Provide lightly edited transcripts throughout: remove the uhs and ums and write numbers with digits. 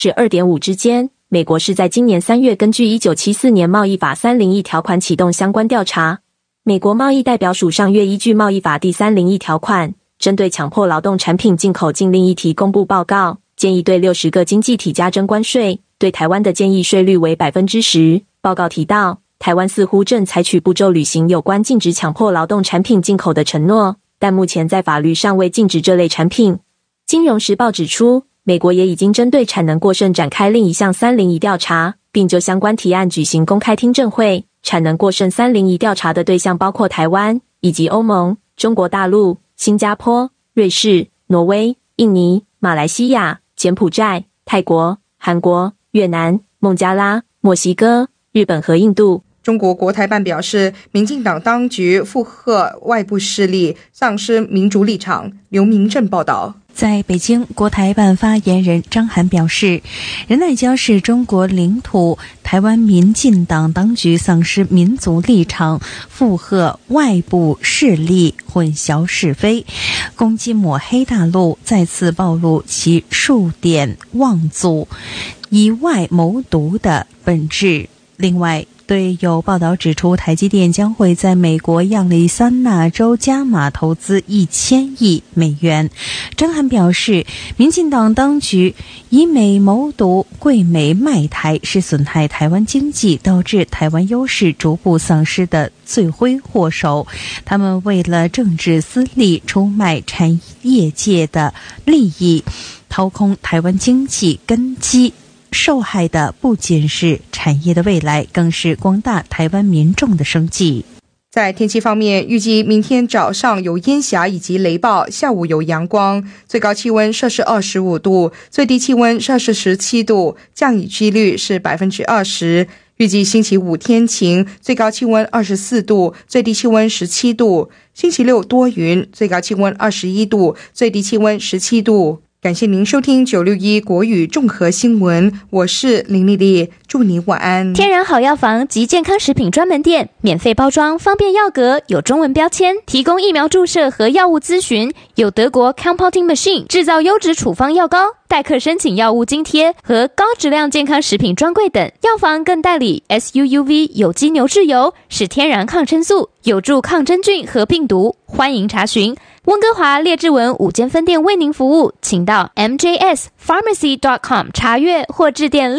至 2.5 之间。美国是在今年3月根据1974年贸易法301条款启动相关调查。美国贸易代表署上月依据贸易法第301条款，针对强迫劳动产品进口禁令议题公布报告，建议对60个经济体加征关税，对台湾的建议税率为 10%。报告提到，台湾似乎正采取步骤履行有关禁止强迫劳动产品进口的承诺，但目前在法律上未禁止这类产品。金融时报指出，美国也已经针对产能过剩展开另一项301调查，并就相关提案举行公开听证会。产能过剩301调查的对象包括台湾以及欧盟、中国大陆、新加坡、瑞士、挪威、印尼、马来西亚、柬埔寨、泰国、韩国、越南、孟加拉、墨西哥、日本和印度。 中国国台办表示，民进党当局附和外部势力，丧失民主立场。刘明正报道。 在北京，国台办发言人张涵表示，仁爱礁是中国领土，台湾民进党当局丧失民族立场，附和外部势力，混淆是非，攻击抹黑大陆，再次暴露其数典忘祖、以外谋独的本质。另外，对有报道指出台积电将会在美国亚利桑那州加码投资1000亿美元，张涵表示，民进党当局以美谋独、贵美卖台，是损害台湾经济，导致台湾优势逐步丧失的罪魁祸首。他们为了政治私利，出卖产业界的利益，掏空台湾经济根基。受害的不仅是产业的未来，更是广大台湾民众的生计。 在天气方面，预计明天早上有烟霞以及雷暴，下午有阳光，最高气温摄氏25度，最低气温摄氏17度，降雨几率是 20%。预计星期五天晴，最高气温24度，最低气温17度。星期六多云，最高气温21度，最低气温17度。感谢您收听961国语综合新闻，我是林丽丽，祝你晚安。 天然好药房及健康食品专门店，免费包装，方便药格，有中文标签，提供疫苗注射和药物咨询，有德国 Compounding Machine 制造优质处方药膏，代客申请药物津贴和高质量健康食品专柜等。药房更代理 SUUV 有机牛至油，是天然抗生素，有助抗真菌和病毒。欢迎查询温哥华列治文5间分店为您服务，请到 mjspharmacy.com 查阅或致电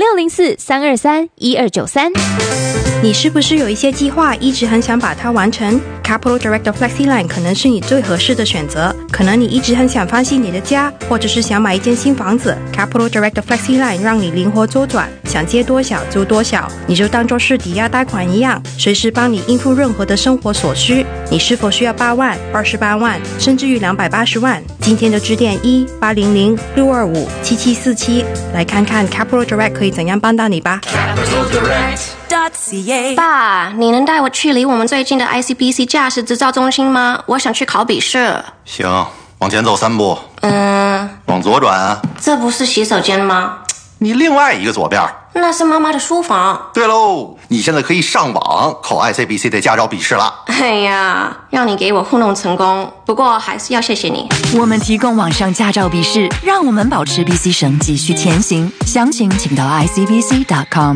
604-323-1293。 你是不是有一些计划一直很想把它完成？ Capital Direct FlexiLine 可能是你最合适的选择。可能你一直很想翻新你的家，或者是想买一间新房子。 Capital Direct FlexiLine 让你灵活周转，想借多少租多少，你就当作是抵押贷款一样，随时帮你应付任何的生活所需。你是否需要8万、28万，甚至于280万？今天就致电1-800-625-7747来看看 Capital Direct 可以怎样帮到你吧。 爸，你能带我去离我们最近的 ICBC 驾驶执照中心吗？我想去考笔试。 行，往前走3步。往左转啊。 这不是洗手间吗？ 你另外一个左边。 那是妈妈的书房。 对喽，你现在可以上网考 ICBC 的驾照笔试了。 哎呀，让你给我糊弄成功，不过还是要谢谢你。 我们提供网上驾照笔试，让我们保持 BC 省继续前行。详情请到 ICBC.com。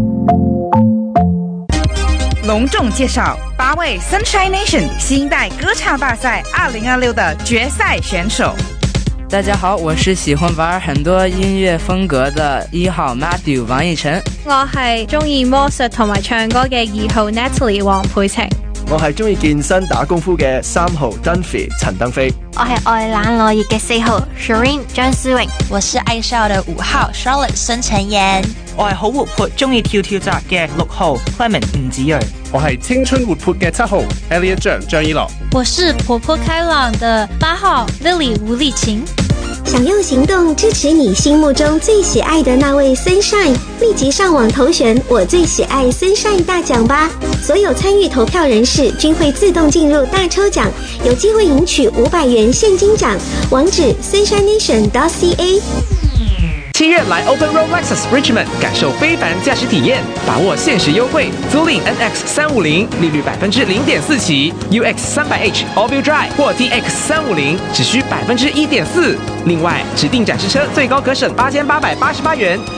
隆重介绍8位 Sunshine Nation 新一代歌唱大赛2026的决赛选手。 大家好，我是喜欢玩很多音乐風格的1號 Matthew 王奕晨。 我係中意魔術同埋唱歌嘅2號 Natalie 黃佩晴。 我係中意健身打功夫嘅3號 Dunphy 陳登飛。 我係愛懶落葉嘅4號 Shireen 張思穎。 我是愛笑的5號 Charlotte 孫晨妍。 我係好活潑中意跳跳紮嘅6號 Clement 吳子睿。 我係青春活潑嘅7號 Elliot 張依樂。 我是活潑開朗的8號 Lily 吳麗琴。 想用行動支持你心目中最喜愛的那位 Sunshine， 立即上網投選我最喜愛 Sunshine 大獎吧！所有參與投票人士均會自動進入大抽獎，有機會贏取500元現金獎。網址 sunshinenation.ca。 7月来 Open Road Lexus Richmond 感受非凡驾驶体验，把握限时优惠，租赁 NX350，利率0.4%起 ，UX 300H All-Wheel Drive 或 TX350，只需1.4%。另外，指定展示车最高可省8888元。